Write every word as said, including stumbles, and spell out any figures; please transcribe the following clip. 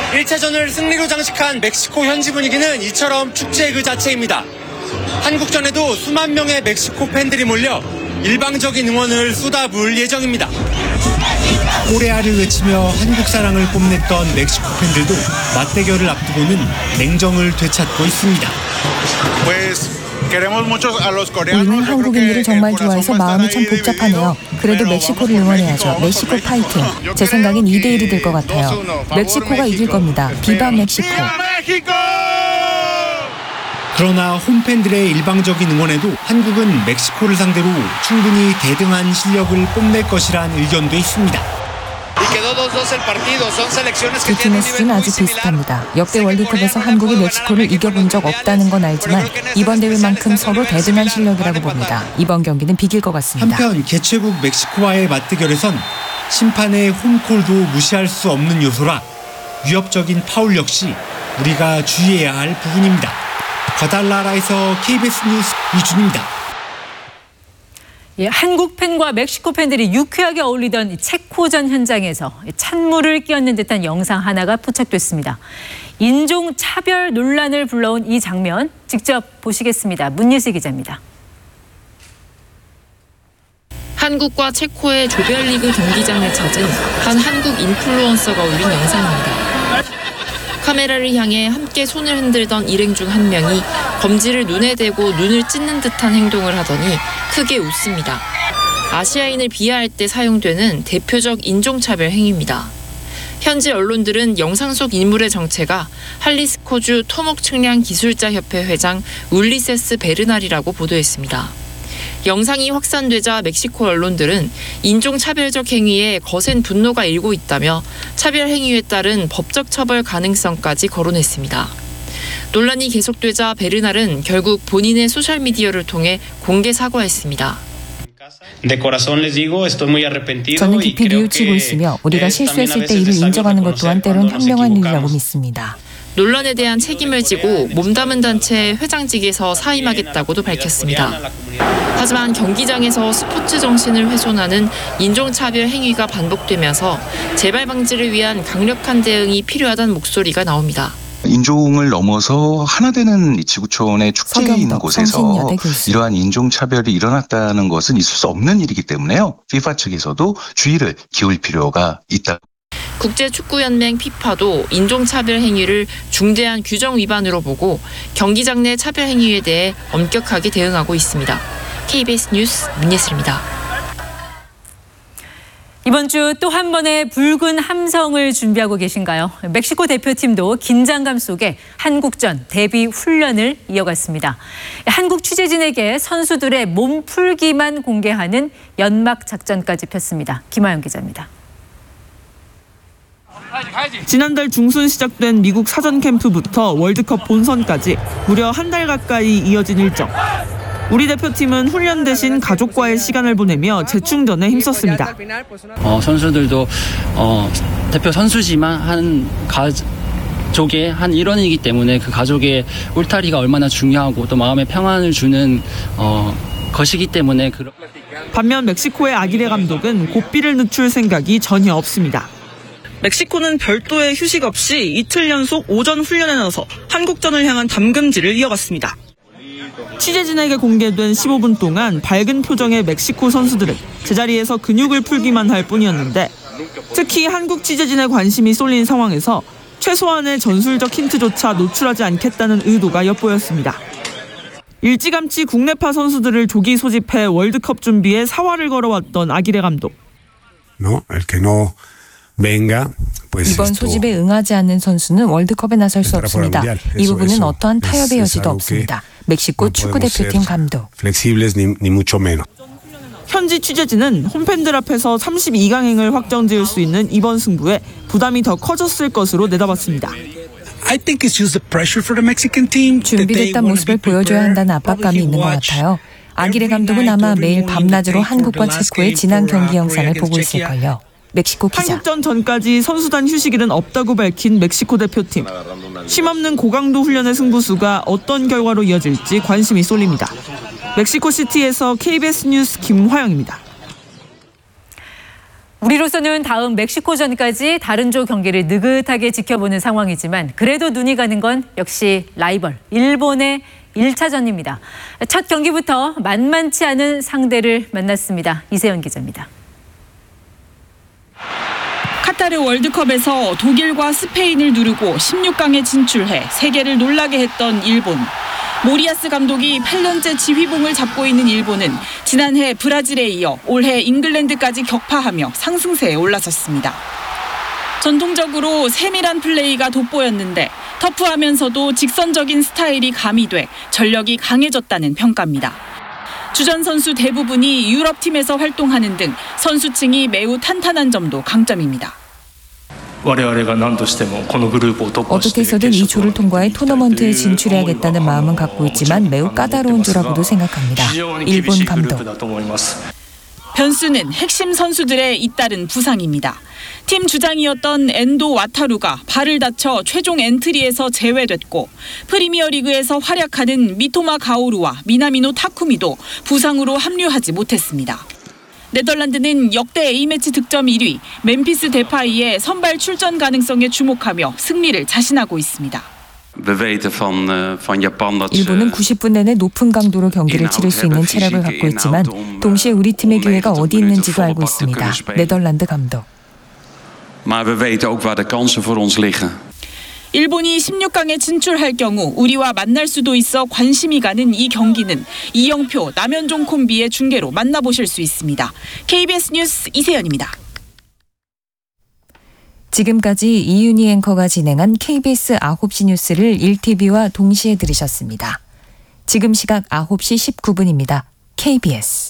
일 차전을 승리로 장식한 멕시코 현지 분위기는 이처럼 축제 그 자체입니다. 한국전에도 수만 명의 멕시코 팬들이 몰려 일방적인 응원을 쏟아부을 예정입니다. 코레아를 외치며 한국 사랑을 뽐냈던 멕시코 팬들도 맞대결을 앞두고는 냉정을 되찾고 있습니다. 우리는 한국인들을 정말 좋아해서 마음이 참 복잡하네요. 그래도 멕시코를 응원해야죠. 멕시코 파이팅. 제 생각엔 이 대 일이 될 것 같아요. 멕시코가 이길 겁니다. 비바 멕시코. 그러나 홈팬들의 일방적인 응원에도 한국은 멕시코를 상대로 충분히 대등한 실력을 뽐낼 것이란 의견도 있습니다. 두 팀의 수준은 아주 비슷합니다. 역대 월드컵에서 한국이 멕시코를 이겨본 적 없다는 건 알지만 이번 대회만큼 서로 대등한 실력이라고 봅니다. 이번 경기는 비길 것 같습니다. 한편 개최국 멕시코와의 맞대결에선 심판의 홈콜도 무시할 수 없는 요소라 위협적인 파울 역시 우리가 주의해야 할 부분입니다. 과달라라에서 케이비에스 뉴스 이준입니다. 예, 한국 팬과 멕시코 팬들이 유쾌하게 어울리던 체코전 현장에서 찬물을 끼얹는 듯한 영상 하나가 포착됐습니다. 인종차별 논란을 불러온 이 장면 직접 보시겠습니다. 문예슬 기자입니다. 한국과 체코의 조별리그 경기장을 찾은 한 한국 인플루언서가 올린 영상입니다. 카메라를 향해 함께 손을 흔들던 일행 중 한 명이 검지를 눈에 대고 눈을 찢는 듯한 행동을 하더니 크게 웃습니다. 아시아인을 비하할 때 사용되는 대표적 인종차별 행위입니다. 현지 언론들은 영상 속 인물의 정체가 할리스코주 토목 측량 기술자 협회 회장 울리세스 베르날이라고 보도했습니다. 영상이 확산되자 멕시코 언론들은 인종차별적 행위에 거센 분노가 일고 있다며 차별 행위에 따른 법적 처벌 가능성까지 거론했습니다. 논란이 계속되자 베르날은 결국 본인의 소셜미디어를 통해 공개 사과했습니다. 저는 깊이 뉘우치고 있으며 우리가 실수했을 때 이를 인정하는 것 또한 때론 현명한 일이라고 믿습니다. 논란에 대한 책임을 지고 몸담은 단체의 회장직에서 사임하겠다고도 밝혔습니다. 하지만 경기장에서 스포츠 정신을 훼손하는 인종차별 행위가 반복되면서 재발 방지를 위한 강력한 대응이 필요하다는 목소리가 나옵니다. 인종을 넘어서 하나 되는 지구촌의 축제인 곳에서 이러한 인종차별이 일어났다는 것은 있을 수 없는 일이기 때문에요. 피파 측에서도 주의를 기울일 필요가 있다. 국제축구연맹 피파도 인종차별 행위를 중대한 규정 위반으로 보고 경기장 내 차별 행위에 대해 엄격하게 대응하고 있습니다. 케이비에스 뉴스 문예슬입니다. 이번 주 또 한 번의 붉은 함성을 준비하고 계신가요? 멕시코 대표팀도 긴장감 속에 한국전 대비 훈련을 이어갔습니다. 한국 취재진에게 선수들의 몸풀기만 공개하는 연막 작전까지 폈습니다. 김하영 기자입니다. 지난달 중순 시작된 미국 사전 캠프부터 월드컵 본선까지 무려 한 달 가까이 이어진 일정. 우리 대표팀은 훈련 대신 가족과의 시간을 보내며 재충전에 힘썼습니다. 어, 선수들도 어, 대표 선수지만 한 가족의 한 일원이기 때문에 그 가족의 울타리가 얼마나 중요하고 또 마음의 평안을 주는 어, 것이기 때문에. 그런... 반면 멕시코의 아기레 감독은 고삐를 늦출 생각이 전혀 없습니다. 멕시코는 별도의 휴식 없이 이틀 연속 오전 훈련에 나서 한국전을 향한 담금질을 이어갔습니다. 취재진에게 공개된 십오 분 동안 밝은 표정의 멕시코 선수들은 제자리에서 근육을 풀기만 할 뿐이었는데 특히 한국 취재진의 관심이 쏠린 상황에서 최소한의 전술적 힌트조차 노출하지 않겠다는 의도가 엿보였습니다. 일찌감치 국내파 선수들을 조기 소집해 월드컵 준비에 사활을 걸어왔던 아기레 감독. No, el que no venga, pues 이번 소집에 응하지 않는 선수는 월드컵에 나설 수 없습니다. 이 부분은 어떠한 타협의 여지도 없습니다. 멕시코 축구대표팀 감독. 현지 취재진은 홈팬들 앞에서 삼십이 강행을 확정지을 수 있는 이번 승부에 부담이 더 커졌을 것으로 내다봤습니다. 준비됐던 모습을 보여줘야 한다는 압박감이 있는 것 같아요. 아기레 감독은 아마 매일 밤낮으로 한국과 체코의 지난 경기 영상을 보고 있을걸요. 멕시코 기자. 한국전 전까지 선수단 휴식일은 없다고 밝힌 멕시코 대표팀. 쉼없는 고강도 훈련의 승부수가 어떤 결과로 이어질지 관심이 쏠립니다. 멕시코시티에서 케이비에스 뉴스 김화영입니다. 우리로서는 다음 멕시코전까지 다른 조 경기를 느긋하게 지켜보는 상황이지만 그래도 눈이 가는 건 역시 라이벌 일본의 일 차전입니다. 첫 경기부터 만만치 않은 상대를 만났습니다. 이세연 기자입니다. 카타르 월드컵에서 독일과 스페인을 누르고 십육 강에 진출해 세계를 놀라게 했던 일본. 모리아스 감독이 팔 년째 지휘봉을 잡고 있는 일본은 지난해 브라질에 이어 올해 잉글랜드까지 격파하며 상승세에 올라섰습니다. 전통적으로 세밀한 플레이가 돋보였는데 터프하면서도 직선적인 스타일이 가미돼 전력이 강해졌다는 평가입니다. 주전 선수 대부분이 유럽팀에서 활동하는 등 선수층이 매우 탄탄한 점도 강점입니다. 어떻게 해서든 이 조를 통과해 토너먼트에 진출해야겠다는 마음은 갖고 있지만 매우 까다로운 조라고도 생각합니다. 일본 감독. 변수는 핵심 선수들의 잇따른 부상입니다. 팀 주장이었던 엔도 와타루가 발을 다쳐 최종 엔트리에서 제외됐고 프리미어리그에서 활약하는 미토마 가오루와 미나미노 타쿠미도 부상으로 합류하지 못했습니다. 네덜란드는 역대 A매치 득점 일 위 멤피스 데파이의 선발 출전 가능성에 주목하며 승리를 자신하고 있습니다. 일본은 구십 분 내내 높은 강도로 경기를 치를 수 있는 체력을 갖고 있지만 동시에 우리 팀의 기회가 어디 있는지도 알고 있습니다. 네덜란드 감독. 일본이 십육 강에 진출할 경우 우리와 만날 수도 있어 관심이 가는 이 경기는 이영표, 남현종 콤비의 중계로 만나보실 수 있습니다. 케이비에스 뉴스 이세연입니다. 지금까지 이윤희 앵커가 진행한 케이비에스 아홉 시 뉴스를 일 티비와 동시에 들으셨습니다. 지금 시각 아홉 시 십구 분입니다. 케이비에스